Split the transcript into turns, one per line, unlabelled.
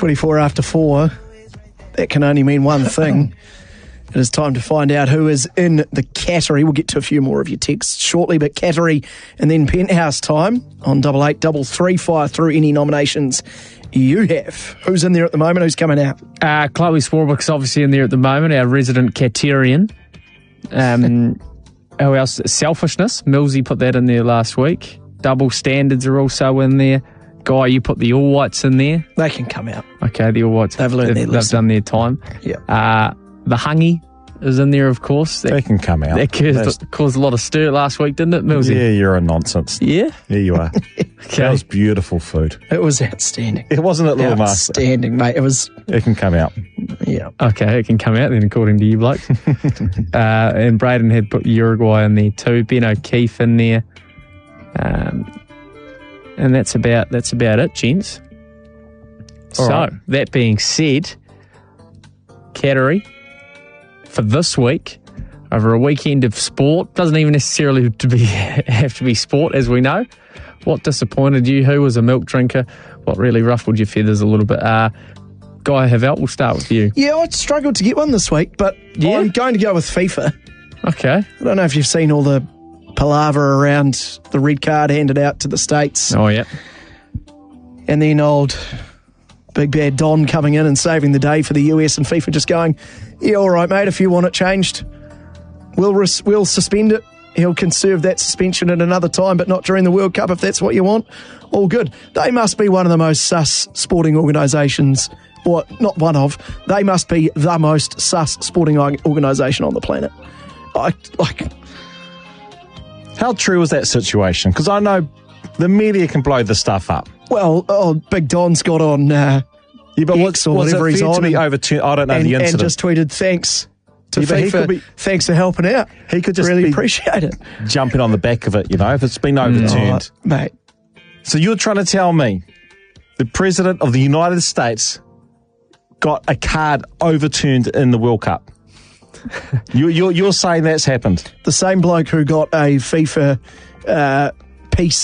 24 after 4. That can only mean one thing. It is time to find out who is in the category. We'll get to a few more of your texts shortly, but category and then penthouse time on 8833. Fire through any nominations you have. Who's in there at the moment? Who's coming out?
Chloe Swarbrick's obviously in there at the moment, our resident Catarian. Who else? Selfishness. Millsy put that in there last week. Double standards are also in there. Guy, you put the All Whites in there.
They can come out.
Okay, the All Whites.
They've learned their lesson.
They've done their time.
Yeah.
The Hungy is in there, of course.
They can come out.
That caused a lot of stir last week, didn't it, Millsy?
Yeah, you're a nonsense.
Yeah?
Yeah, you are.
Okay.
That was beautiful food.
It was outstanding.
It wasn't it, Little Master?
Outstanding, mate. It was...
It can come out.
Yeah.
Okay, it can come out then, according to you, bloke. And Braden had put Uruguay in there too. Ben O'Keefe in there. And that's about it, gents.
All
So,
right.
that being said, category for this week, over a weekend of sport, doesn't even necessarily have to be sport, as we know. What disappointed you? Who was a milk drinker? What really ruffled your feathers a little bit? Guy Havelt, we'll start with you.
Yeah, I struggled to get one this week, but
Yeah?
I'm going to go with FIFA.
Okay.
I don't know if you've seen all the palaver around the red card handed out to the States.
Oh, yeah.
And then old Big Bad Don coming in and saving the day for the US, and FIFA just going, yeah, all right, mate, if you want it changed, we'll suspend it. He'll conserve that suspension at another time, but not during the World Cup if that's what you want. All good. They must be one of the most sus sporting organisations, or not one of, they must be the most sus sporting organisation on the planet.
How true was that situation? Because I know the media can blow the stuff up.
Well, Big Don's got on
But
X or whatever he's on.
To be overturned? I don't know the incident.
And just tweeted thanks to
Yeah, but he could
FIFA.
be-
Thanks for helping out.
He could just
really
be
appreciate it.
jumping on the back of it, if it's been overturned.
Oh, mate.
So you're trying to tell me the President of the United States got a card overturned in the World Cup? You're saying that's happened?
The same bloke who got a FIFA peace